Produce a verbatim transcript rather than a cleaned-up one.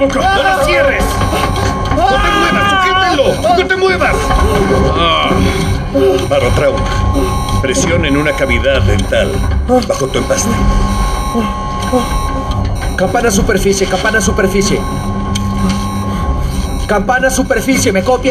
boca! ¡No la cierres! ¡No te muevas! ¡Sujétenlo! ¡No te muevas! Ah, barotrauma. Presión en una cavidad dental. Bajo tu empaste. Campana superficie, campana superficie. Campana superficie, me copia.